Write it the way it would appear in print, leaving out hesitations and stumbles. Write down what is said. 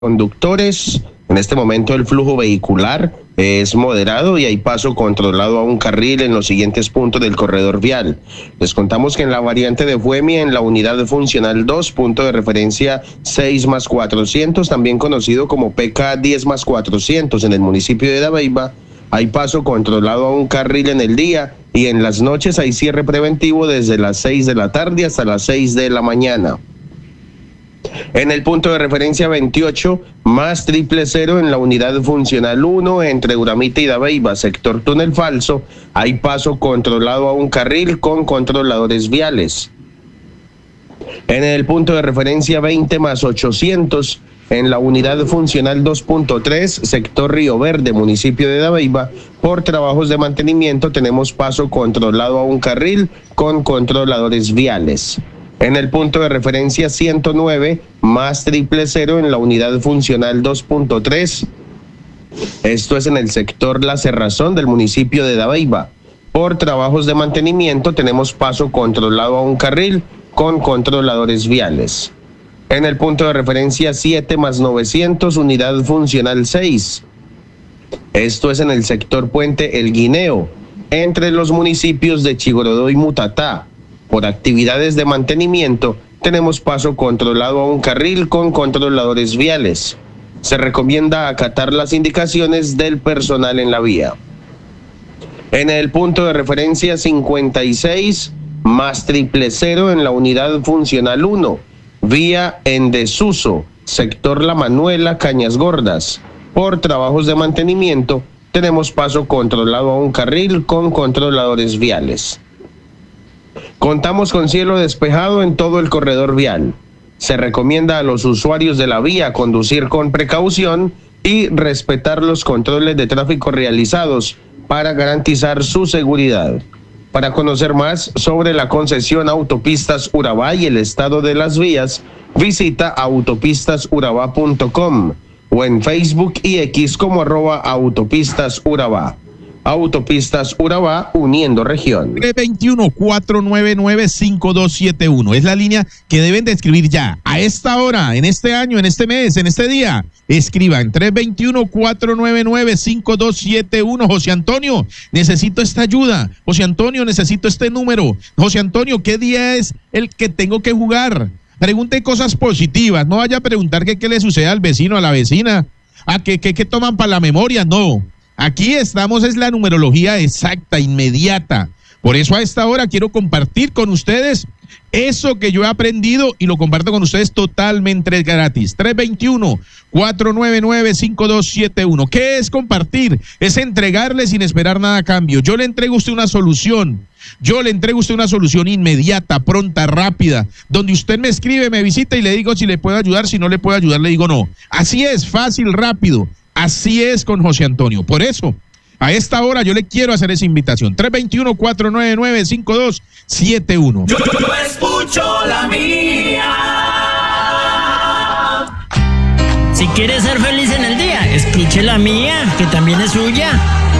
conductores. En este momento el flujo vehicular es moderado y hay paso controlado a un carril en los siguientes puntos del corredor vial. Les contamos que en la variante de Fuemi, en la unidad funcional 2, punto de referencia 6+400, también conocido como PK 10+400, en el municipio de Dabeiba, hay paso controlado a un carril en el día y en las noches hay cierre preventivo desde las 6 de la tarde hasta las 6 de la mañana. En el punto de referencia 28, más 000 en la unidad funcional 1, entre Uramita y Dabeiba, sector túnel falso, hay paso controlado a un carril con controladores viales. En el punto de referencia 20+800, en la unidad funcional 2.3, sector Río Verde, municipio de Dabeiba, por trabajos de mantenimiento tenemos paso controlado a un carril con controladores viales. En el punto de referencia 109, más 000 en la unidad funcional 2.3, esto es en el sector La Cerrazón del municipio de Dabeiba. Por trabajos de mantenimiento tenemos paso controlado a un carril con controladores viales. En el punto de referencia 7+900, unidad funcional 6, esto es en el sector Puente El Guineo, entre los municipios de Chigorodó y Mutatá. Por actividades de mantenimiento, tenemos paso controlado a un carril con controladores viales. Se recomienda acatar las indicaciones del personal en la vía. En el punto de referencia 56, más 000 en la unidad funcional 1, vía en desuso, sector La Manuela, Cañas Gordas. Por trabajos de mantenimiento, tenemos paso controlado a un carril con controladores viales. Contamos con cielo despejado en todo el corredor vial. Se recomienda a los usuarios de la vía conducir con precaución y respetar los controles de tráfico realizados para garantizar su seguridad. Para conocer más sobre la concesión Autopistas Urabá y el estado de las vías, visita autopistasurabá.com o en Facebook y X como @autopistasurabá. Autopistas Urabá, uniendo región. 321-499-5271. Es la línea que deben de escribir ya. A esta hora, en este año, en este mes, en este día. Escriban 321-499-5271. José Antonio, necesito esta ayuda. José Antonio, necesito este número. José Antonio, ¿qué día es el que tengo que jugar? Pregunte cosas positivas. No vaya a preguntar qué le sucede al vecino, a la vecina. ¿Qué toman para la memoria? No. Aquí estamos, es la numerología exacta, inmediata. Por eso a esta hora quiero compartir con ustedes eso que yo he aprendido y lo comparto con ustedes totalmente gratis. 321-499-5271. ¿Qué es compartir? Es entregarle sin esperar nada a cambio. Yo le entrego a usted una solución. Yo le entrego a usted una solución inmediata, pronta, rápida, donde usted me escribe, me visita y le digo si le puedo ayudar, si no le puedo ayudar, le digo no. Así es, fácil, rápido. Así es con José Antonio. Por eso, a esta hora yo le quiero hacer esa invitación. 321-499-5271. Yo escucho la mía. Si quieres ser feliz en el día, escuche la mía, que también es suya.